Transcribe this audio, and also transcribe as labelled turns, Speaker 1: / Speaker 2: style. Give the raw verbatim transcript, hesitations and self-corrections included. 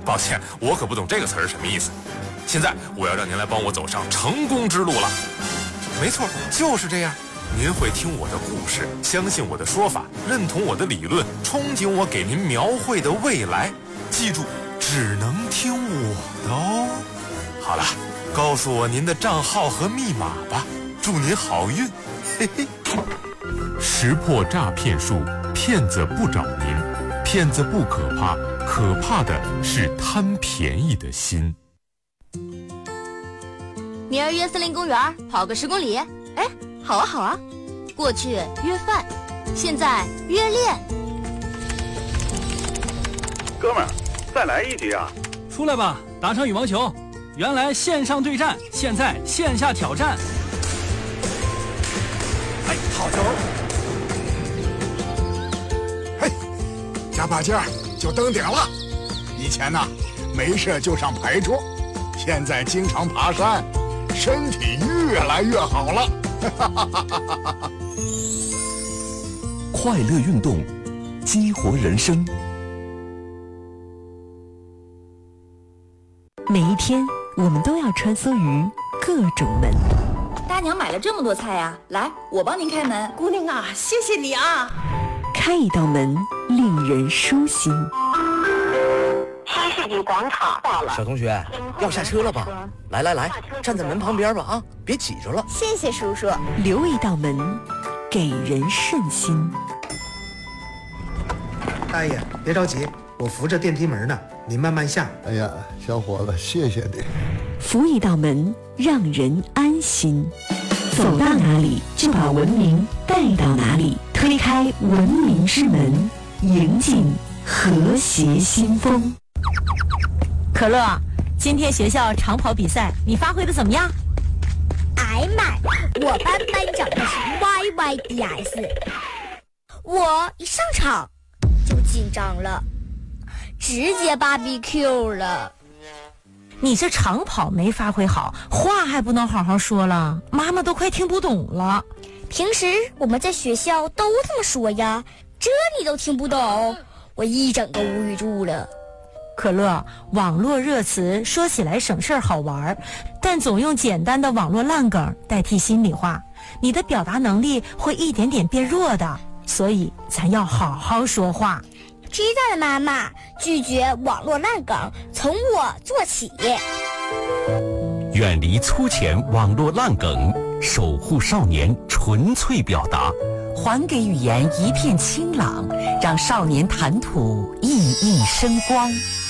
Speaker 1: 抱歉，我可不懂这个词儿什么意思。现在我要让您来帮我走上成功之路了。没错，就是这样。您会听我的故事，相信我的说法，认同我的理论，憧憬我给您描绘的未来。记住，只能听我的哦。好了，告诉我您的账号和密码吧，祝您好运。嘿嘿。
Speaker 2: 识破诈骗术，骗子不找您。骗子不可怕，可怕的是贪便宜的心。
Speaker 3: 明儿约森林公园跑个十公里。
Speaker 4: 哎，好啊好啊。
Speaker 3: 过去约饭，现在约练。
Speaker 5: 哥们儿，再来一局啊！
Speaker 6: 出来吧，打场羽毛球。原来线上对战，现在线下挑战。
Speaker 5: 哎，好球！
Speaker 7: 嘿，加把劲儿就登顶了。以前呢，没事就上牌桌，现在经常爬山，身体越来越好了。
Speaker 8: 快乐运动，激活人生。
Speaker 9: 每一天，我们都要穿梭于各种门。
Speaker 4: 大娘买了这么多菜呀、啊，来，我帮您开门。
Speaker 10: 姑娘啊，谢谢你啊！
Speaker 9: 开一道门，令人舒心。
Speaker 11: 新世纪广场到了，
Speaker 12: 小同学，要下车了吧？来来来，站在门旁边吧啊，别挤着了。
Speaker 10: 谢谢叔叔。
Speaker 9: 留一道门，给人顺心。
Speaker 13: 大爷，别着急，我扶着电梯门呢，您慢慢下。
Speaker 14: 哎呀，小伙子，谢谢你。
Speaker 9: 扶一道门，让人安心。走到哪里，就把文明带到哪里。推开文明之门，迎进和谐新风。
Speaker 15: 可乐，今天学校长跑比赛，你发挥的怎么样？
Speaker 16: 哎妈，我班班长的是 Y Y D S， 我一上场就紧张了，直接 B B Q 了。
Speaker 15: 你这长跑没发挥好，话还不能好好说了，妈妈都快听不懂了。
Speaker 16: 平时我们在学校都这么说呀，这你都听不懂，我一整个无语住了。
Speaker 15: 可乐，网络热词说起来省事儿好玩，但总用简单的网络烂梗代替心里话，你的表达能力会一点点变弱的，所以咱要好好说话。
Speaker 16: 知道了，妈妈，拒绝网络烂梗，从我做起。
Speaker 8: 远离粗浅网络烂梗，守护少年纯粹表达，
Speaker 17: 还给语言一片清朗，让少年谈吐熠熠生光。